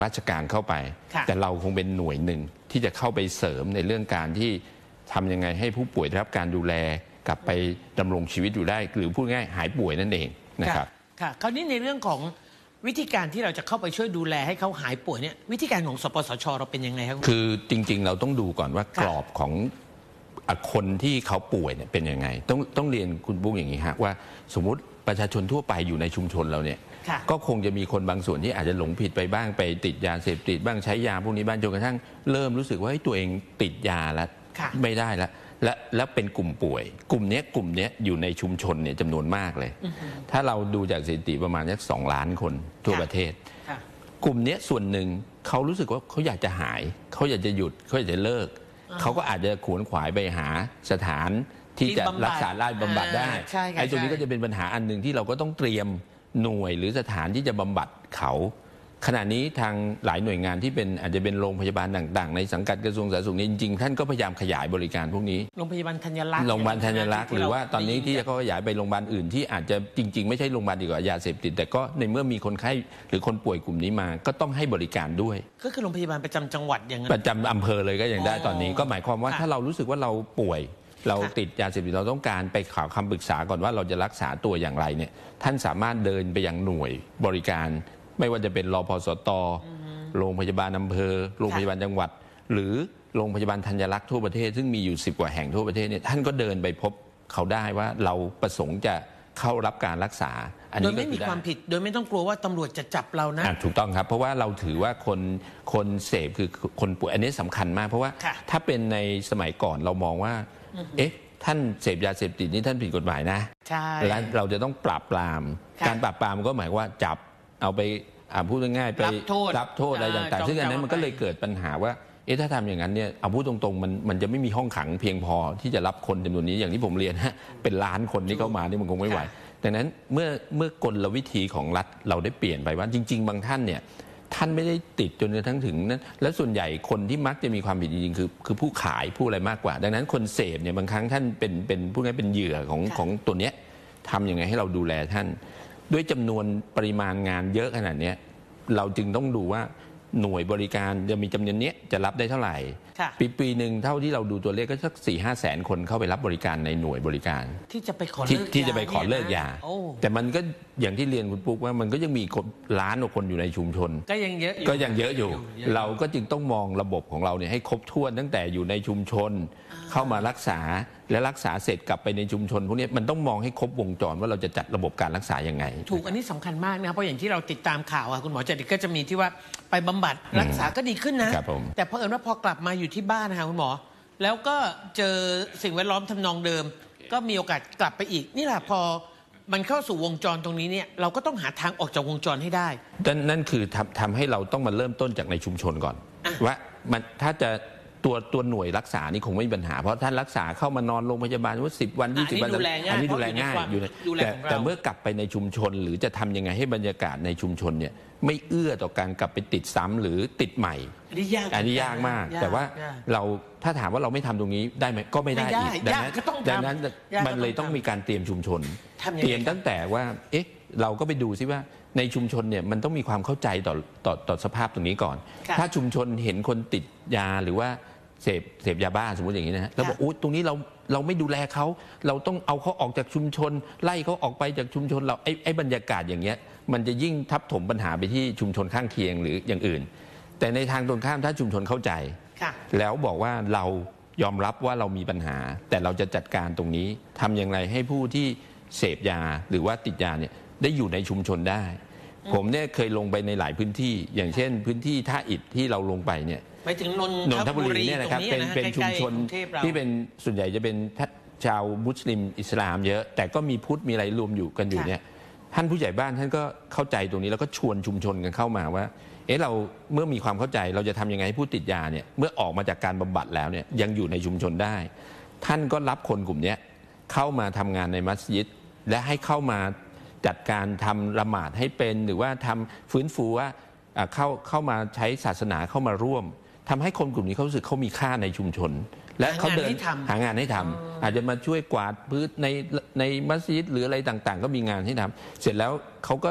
ราชการเข้าไปแต่เราคงเป็นหน่วยหนึ่งที่จะเข้าไปเสริมในเรื่องการที่ทำยังไงให้ผู้ป่วยได้รับการดูแลกลับไปดำรงชีวิตอยู่ได้หรือพูดง่ายหายป่วยนั่นเองนะครับค่ะคราวนี้ในเรื่องของวิธีการที่เราจะเข้าไปช่วยดูแลให้เขาหายป่วยเนี่ยวิธีการของสปสช.เราเป็นยังไงครับคือจริงๆเราต้องดูก่อนว่ากรอบของคนที่เขาป่วยเนี่ยเป็นยังไงต้องเรียนคุณบุ๊กอย่างนี้ฮะว่าสมมุติประชาชนทั่วไปอยู่ในชุมชนเราเนี่ยก็คงจะมีคนบางส่วนที่อาจจะหลงผิดไปบ้างไปติดยาเสพติดบ้างใช้ยาพวกนี้บ้างจนกระทั่งเริ่มรู้สึกว่าตัวเองติดยาแล้วไม่ได้แล้วเป็นกลุ่มป่วยกลุ่มนี้อยู่ในชุมชนเนี่ยจำนวนมากเลยถ้าเราดูจากสถิติประมาณสัก2 ล้านคนทั่วประเทศกลุ่มนี้ส่วนหนึ่งเขารู้สึกว่าเขาอยากจะหายเขาอยากจะหยุดเขาอยากจะเลิกเขาก็อาจจะขวนขวายไปหาสถานที่จะรักษาได้บำบัดได้ไอ้ตรงนี้ก็จะเป็นปัญหาอันหนึ่งที่เราก็ต้องเตรียมหน่วยหรือสถานที่จะบำบัดเขาขณะนี้ทางหลายหน่วยงานที่เป็นอาจจะเป็นโรงพยาบาลต่างๆในสังกัดกระทรวงสาธารณสุขนี้จริงๆท่านก็พยายามขยายบริการพวกนี้โรงพยาบาลธัญรักษ์โรงพยาบาลธัญรักษ์หรือว่าตอนนี้ที่เขาขยายไปโรงพยาบาลอื่นที่อาจจะจริงๆไม่ใช่โรงพยาบาลเกี่ยวกับยาเสพติดแต่ก็ในเมื่อมีคนไข้หรือคนป่วยกลุ่มนี้มาก็ต้องให้บริการด้วยก็คือโรงพยาบาลประจำจังหวัดอย่างนั้นประจำอำเภอเลยก็ยังได้ตอนนี้ก็หมายความว่าถ้าเรารู้สึกว่าเราป่วยเราติดยาเสพติดเราต้องการไปขอคำปรึกษาก่อนว่าเราจะรักษาตัวอย่างไรเนี่ยท่านสามารถเดินไปยังหน่วยบริการไม่ว่าจะเป็นรพสต.โรงพยาบาลอำเภอโรงพยาบาลจังหวัดหรือโรงพยาบาลธัญรักษ์ทั่วประเทศซึ่งมีอยู่10 กว่าแห่งทั่วประเทศเนี่ยท่านก็เดินไปพบเขาได้ว่าเราประสงค์จะเข้ารับการรักษาโดยไม่มีความผิดโดยไม่ต้องกลัวว่าตำรวจจะจับเรานะถูกต้องครับเพราะว่าเราถือว่าคนเสพคือคนป่วยอันนี้สำคัญมากเพราะว่าถ้าเป็นในสมัยก่อนเรามองว่าท่านเสพยาเสพติดนี่ท่านผิดกฎหมายนะแล้วเราจะต้องปราบปรามการปราบปรามก็หมายว่าจับเอาไปพูดง่ายๆไปรับโทษอะไรต่างๆซึ่งอันนั้นมันก็เลยเกิดปัญหาว่าถ้าทำอย่างนั้นเนี่ยเอาพูดตรงๆมันจะไม่มีห้องขังเพียงพอที่จะรับคนจำนวนนี้อย่างที่ผมเรียนฮะเป็นล้านคนที่เข้ามานี่มันคงไม่ไหวดังนั้นเมื่อกลวิธีของรัฐเราได้เปลี่ยนไปว่าจริงๆบางท่านเนี่ยท่านไม่ได้ติดจนกระทั่งถึงนั้นและส่วนใหญ่คนที่มักจะมีความผิดจริงๆคือผู้ขายผู้อะไรมากกว่าดังนั้นคนเสพเนี่ยบางครั้งท่านเป็นผู้ง่ายเป็นเหยื่อของตัวเนี้ยทำยังไงให้เราดูแลท่านด้วยจำนวนปริมาณงานเยอะขนาดนี้เราจึงต้องดูว่าหน่วยบริการจะมีจำนวนนี้จะรับได้เท่าไหร่ปีหนึ่งเท่าที่เราดูตัวเลขก็สัก4-5 แสนคนเข้าไปรับบริการในหน่วยบริการที่จะไปขอเลิกยาแต่มันก็อย่างที่เรียนคุณปุ๊กว่ามันก็ยังมีล้านกว่าคนอยู่ในชุมชนก็ยังเยอะอยู่เราก็จึงต้องมองระบบของเราเนี่ยให้ครบถ้วนตั้งแต่อยู่ในชุมชนเข้ามารักษาและรักษาเสร็จกลับไปในชุมชนพวกนี้มันต้องมองให้ครบวงจรว่าเราจะจัดระบบการรักษายังไงถูกอันนี้สำคัญมากนะครับเพราะอย่างที่เราติดตามข่าวคุณหมอจติก็จะมีที่ว่าไปบำบัดรักษาก็ดีขึ้นนะแต่เพราะเอิญว่าพอกลับมาอยู่ที่บ้านนะคะคุณหมอแล้วก็เจอสิ่งแวดล้อมทำนองเดิมก็มีโอกาสกลับไปอีกนี่แหละพอมันเข้าสู่วงจรตรงนี้เนี่ยเราก็ต้องหาทางออกจากวงจรให้ได้นั่นคือทำให้เราต้องมาเริ่มต้นจากในชุมชนก่อนว่ามันถ้าจะตัวหน่วยรักษานี่คงไม่มีปัญหาเพราะท่านรักษาเข้ามานอนโรงพยาบาลว่า10 วัน20 วันอันนี้ดูแลง่ายอยู่แต่เมื่อกลับไปในชุมชนหรือจะทำยังไงให้บรรยากาศในชุมชนเนี่ยไม่เอื้อต่อการกลับไปติดซ้ำหรือติดใหม่อันนี้ยากมากแต่ว่าเราถ้าถามว่าเราไม่ทำตรงนี้ได้ไหมก็ไม่ได้อีกดังนั้นมันเลยต้องมีการเตรียมชุมชนเตรียมตั้งแต่ว่าเราก็ไปดูซิว่าในชุมชนเนี่ยมันต้องมีความเข้าใจต่อสภาพตรงนี้ก่อนถ้าชุมชนเห็นคนติดยาหรือว่าเสพยาบ้าสมมติอย่างนี้นะเราบอกตรงนี้เราไม่ดูแลเขาเราต้องเอาเขาออกจากชุมชนไล่เขาออกไปจากชุมชนเราไอ้บรรยากาศอย่างเงี้ยมันจะยิ่งทับถมปัญหาไปที่ชุมชนข้างเคียงหรืออย่างอื่นแต่ในทางตรงข้ามถ้าชุมชนเข้าใจแล้วบอกว่าเรายอมรับว่าเรามีปัญหาแต่เราจะจัดการตรงนี้ทำอย่างไรให้ผู้ที่เสพยาหรือว่าติดยาเนี่ยได้อยู่ในชุมชนได้ผมเนี่ยเคยลงไปในหลายพื้นที่อย่างเช่นพื้นที่ท่าอิฐที่เราลงไปเนี่ยไปถึงนนทบุรีเนี่ยนะครับเป็นชุมชนที่เป็นส่วนใหญ่จะเป็นชาวมุสลิมอิสลามเยอะแต่ก็มีพุทธมีอะไรรวมอยู่กันอยู่เนี่ยท่านผู้ใหญ่บ้านท่านก็เข้าใจตรงนี้แล้วก็ชวนชุมชนกันเข้ามาว่าเราเมื่อมีความเข้าใจเราจะทำยังไงให้ผู้ติดยาเนี่ยเมื่อออกมาจากการบำบัดแล้วเนี่ยยังอยู่ในชุมชนได้ท่านก็รับคนกลุ่มนี้เข้ามาทำงานในมัสยิดและให้เข้ามาจัดการทำละหมาดให้เป็นหรือว่าทำฟื้นฟูว่าเข้ามาใช้ศาสนาเข้ามาร่วมทำให้คนกลุ่มนี้เขารู้สึกเขามีค่าในชุมชนและเขาเดินหางานให้ทำอาจจะมาช่วยกวาดพื้นในมัสยิดหรืออะไรต่างๆก็มีงานให้ทำเสร็จแล้วเขาก็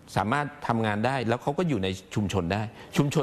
สามารถทำงานได้แล้วเขาก็อยู่ในชุมชนได้ชุมชน